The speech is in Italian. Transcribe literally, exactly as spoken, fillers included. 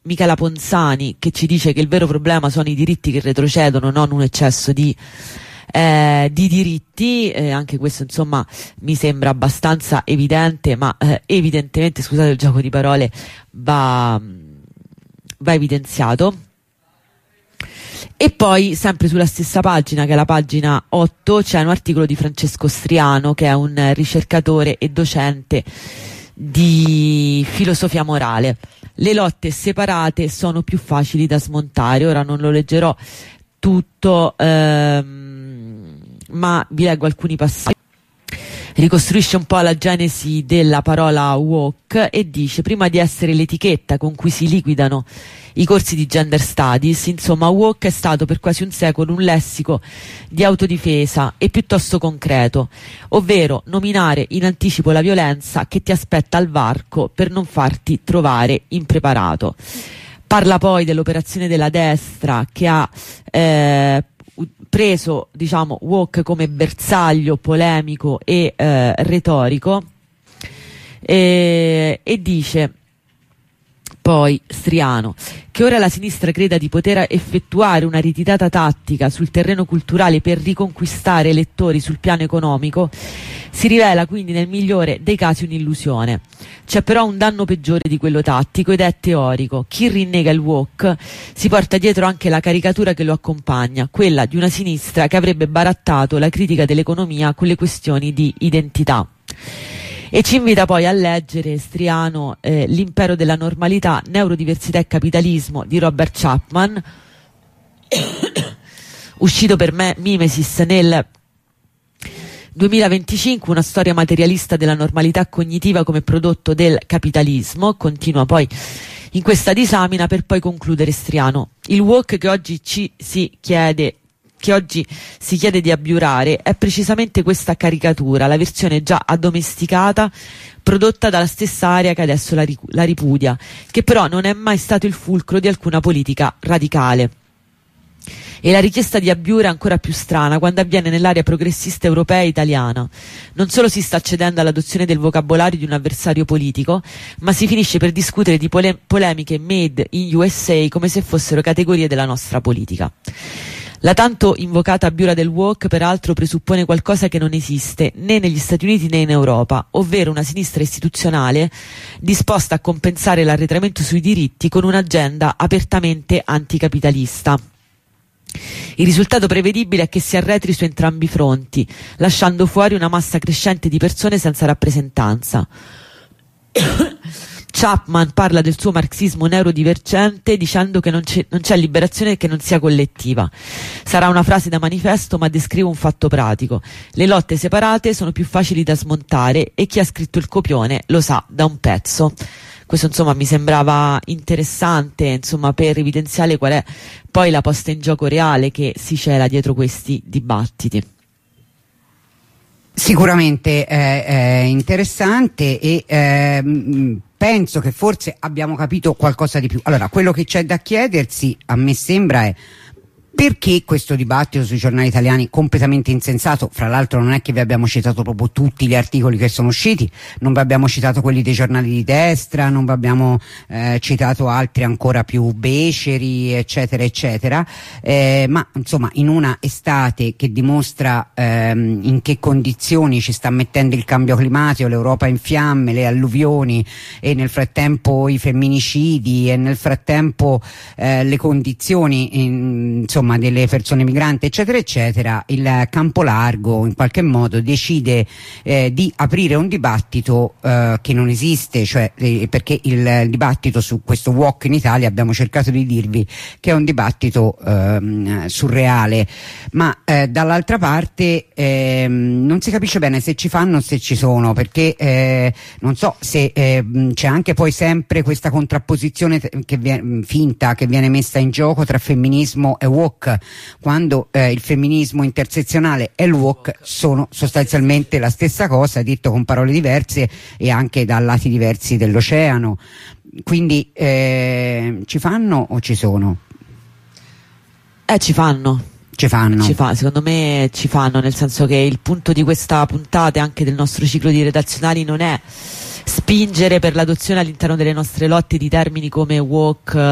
Michela Ponzani, che ci dice che il vero problema sono i diritti che retrocedono, non un eccesso di, eh, di diritti. Eh, anche questo insomma mi sembra abbastanza evidente, ma eh, evidentemente, scusate il gioco di parole, va, va evidenziato. E poi sempre sulla stessa pagina, che è la pagina otto, c'è un articolo di Francesco Striano, che è un ricercatore e docente di filosofia morale. Le lotte separate sono più facili da smontare. Ora non lo leggerò tutto, ehm, ma vi leggo alcuni passaggi. Ricostruisce un po' la genesi della parola woke e dice: prima di essere l'etichetta con cui si liquidano i corsi di gender studies, insomma, woke è stato per quasi un secolo un lessico di autodifesa e piuttosto concreto, ovvero nominare in anticipo la violenza che ti aspetta al varco per non farti trovare impreparato. Parla poi dell'operazione della destra che ha eh, preso, diciamo, woke come bersaglio polemico e eh, retorico, e, e dice poi Striano che ora la sinistra creda di poter effettuare una ritirata tattica sul terreno culturale per riconquistare elettori sul piano economico si rivela quindi nel migliore dei casi un'illusione. C'è però un danno peggiore di quello tattico ed è teorico. Chi rinnega il woke si porta dietro anche la caricatura che lo accompagna, quella di una sinistra che avrebbe barattato la critica dell'economia con le questioni di identità. E ci invita poi a leggere Striano eh, L'impero della normalità, neurodiversità e capitalismo di Robert Chapman, uscito per me Mimesis nel duemilaventicinque, una storia materialista della normalità cognitiva come prodotto del capitalismo. Continua poi in questa disamina per poi concludere Striano: il woke che oggi ci si chiede che oggi si chiede di abiurare è precisamente questa caricatura, la versione già addomesticata prodotta dalla stessa area che adesso la, ric- la ripudia, che però non è mai stato il fulcro di alcuna politica radicale. E la richiesta di abiura è ancora più strana quando avviene nell'area progressista europea e italiana. Non solo si sta accedendo all'adozione del vocabolario di un avversario politico, ma si finisce per discutere di pole- polemiche made in U S A come se fossero categorie della nostra politica. La tanto invocata abiura del woke peraltro presuppone qualcosa che non esiste né negli Stati Uniti né in Europa, ovvero una sinistra istituzionale disposta a compensare l'arretramento sui diritti con un'agenda apertamente anticapitalista. Il risultato prevedibile è che si arretri su entrambi i fronti, lasciando fuori una massa crescente di persone senza rappresentanza. Chapman parla del suo marxismo neurodivergente dicendo che non c'è, non c'è liberazione che non sia collettiva. Sarà una frase da manifesto, ma descrive un fatto pratico. Le lotte separate sono più facili da smontare e chi ha scritto il copione lo sa da un pezzo. Questo insomma mi sembrava interessante, insomma, per evidenziare qual è poi la posta in gioco reale che si cela dietro questi dibattiti. Sicuramente è, è interessante e eh, penso che forse abbiamo capito qualcosa di più. Allora, quello che c'è da chiedersi, a me sembra, è perché questo dibattito sui giornali italiani completamente insensato. Fra l'altro non è che vi abbiamo citato proprio tutti gli articoli che sono usciti, non vi abbiamo citato quelli dei giornali di destra, non vi abbiamo eh, citato altri ancora più beceri, eccetera eccetera, eh, ma insomma in una estate che dimostra ehm, in che condizioni ci sta mettendo il cambio climatico, l'Europa in fiamme, le alluvioni e nel frattempo i femminicidi e nel frattempo eh, le condizioni in, insomma delle persone migranti eccetera eccetera, il campo largo in qualche modo decide eh, di aprire un dibattito eh, che non esiste, cioè eh, perché il, il dibattito su questo woke in Italia abbiamo cercato di dirvi che è un dibattito eh, surreale, ma eh, dall'altra parte eh, non si capisce bene se ci fanno o se ci sono, perché eh, non so se eh, c'è anche poi sempre questa contrapposizione che viene, finta che viene messa in gioco tra femminismo e woke, quando eh, il femminismo intersezionale e il woke sono sostanzialmente la stessa cosa, detto con parole diverse e anche da lati diversi dell'oceano. Quindi eh, ci fanno o ci sono? Eh, ci fanno. Ci fanno. Ci fa, secondo me ci fanno, nel senso che il punto di questa puntata e anche del nostro ciclo di redazionali non è spingere per l'adozione all'interno delle nostre lotte di termini come woke,